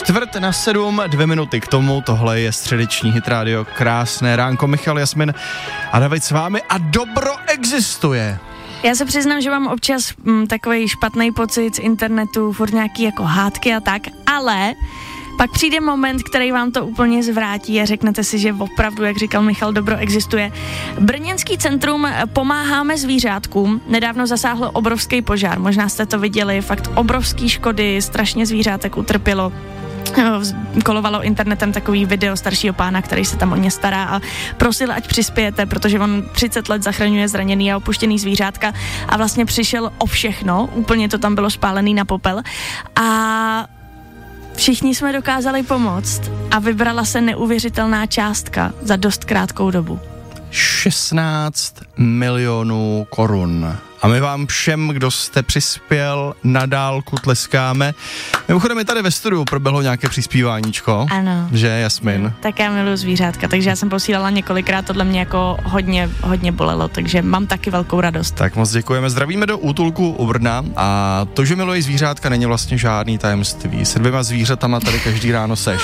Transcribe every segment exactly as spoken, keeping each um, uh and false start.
Čtvrt na sedm, dvě minuty k tomu, tohle je středeční Hit Radio, krásné ránko, Michal, Jasmin a David s vámi a dobro existuje. Já se přiznám, že mám občas mm, takový špatný pocit z internetu, furt nějaký jako hádky a tak, ale pak přijde moment, který vám to úplně zvrátí a řeknete si, že opravdu, jak říkal Michal, dobro existuje. Brněnský centrum Pomáháme zvířátkům nedávno zasáhlo obrovský požár. Možná jste to viděli, fakt obrovský škody, strašně zvířátek utrpělo. Kolovalo internetem takový video staršího pána, který se tam o ně stará a prosil, ať přispějete, protože on třicet let zachraňuje zraněný a opuštěný zvířátka a vlastně přišel o všechno, úplně to tam bylo spálený na popel a všichni jsme dokázali pomoct a vybrala se neuvěřitelná částka za dost krátkou dobu. šestnáct milionů korun. A my vám všem, kdo jste přispěl, na dálku tleskáme. Mimochodem, i tady ve studiu proběhlo nějaké přispíváníčko. Ano. Že, Jasmin? Tak já miluji zvířátka, takže já jsem posílala několikrát, tohle mě jako hodně, hodně bolelo, takže mám taky velkou radost. Tak moc děkujeme. Zdravíme do útulku u Brna a to, že miluji zvířátka, není vlastně žádný tajemství. Se dvěma zvířatama tady každý ráno seš.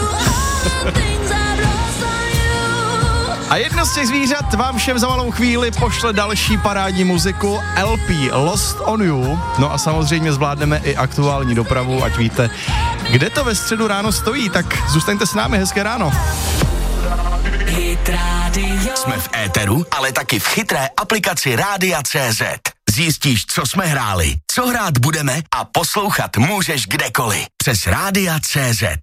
A jedno z těch zvířat vám všem za malou chvíli pošle další parádní muziku L P Lost on You. No a samozřejmě zvládneme i aktuální dopravu, ať víte, kde to ve středu ráno stojí, tak zůstaňte s námi, hezké ráno. Jsme v éteru, ale taky v chytré aplikaci Rádia tečka cé zet. Zjistíš, co jsme hráli, co hrát budeme a poslouchat můžeš kdekoliv. Přes Rádia tečka cé zet.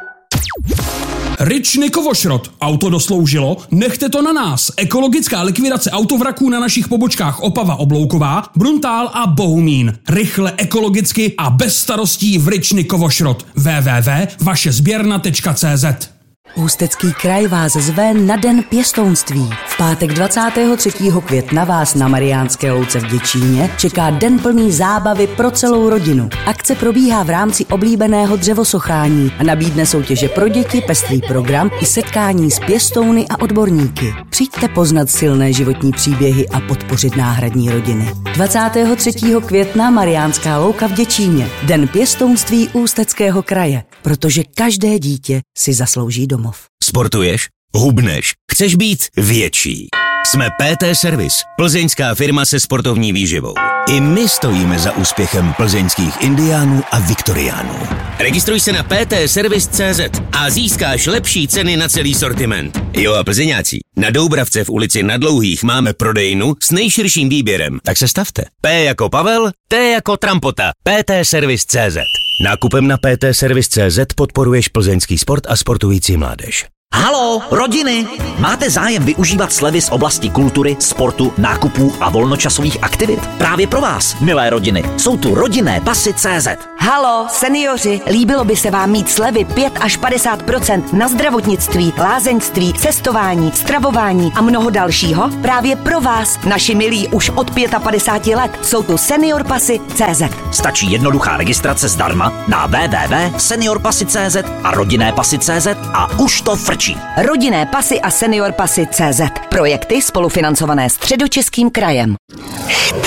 Ryčny Kovošrot. Auto dosloužilo? Nechte to na nás. Ekologická likvidace autovraků na našich pobočkách Opava Oblouková, Bruntál a Bohumín. Rychle, ekologicky a bez starostí v Ryčny Kovošrot. w w w tečka vaše sběrna tečka cé zet. Ústecký kraj vás zve na Den pěstounství. V pátek dvacátého třetího května vás na Mariánské louce v Děčíně čeká den plný zábavy pro celou rodinu. Akce probíhá v rámci oblíbeného dřevosochání a nabídne soutěže pro děti, pestrý program i setkání s pěstouny a odborníky. Přijďte poznat silné životní příběhy a podpořit náhradní rodiny. dvacátého třetího května Mariánská louka v Děčíně. Den pěstounství Ústeckého kraje, protože každé dítě si zaslouží domov. Sportuješ? Hubneš? Chceš být větší? Jsme P T Service, plzeňská firma se sportovní výživou. I my stojíme za úspěchem plzeňských indiánů a viktoriánů. Registruj se na p t service tečka cé zet a získáš lepší ceny na celý sortiment. Jo a plzeňáci, na Doubravce v ulici Na Dlouhých máme prodejnu s nejširším výběrem, tak se stavte. P jako Pavel, T jako Trampota, p t service tečka cé zet. Nákupem na p t service tečka cé zet podporuješ plzeňský sport a sportující mládež. Haló, rodiny! Máte zájem využívat slevy z oblasti kultury, sportu, nákupů a volnočasových aktivit? Právě pro vás, milé rodiny, jsou tu rodinné pasy tečka cé zet. Haló, seniori, líbilo by se vám mít slevy pět až padesát procent na zdravotnictví, lázeňství, cestování, stravování a mnoho dalšího? Právě pro vás, naši milí už od padesát pět let, jsou tu senior pasy tečka cé zet. Stačí jednoduchá registrace zdarma na w w w tečka senior pasy tečka cé zet a rodinné pasy tečka cé zet a už to frčí. Rodinné pasy a senior pasy tečka cé zet. Projekty spolufinancované Středočeským krajem.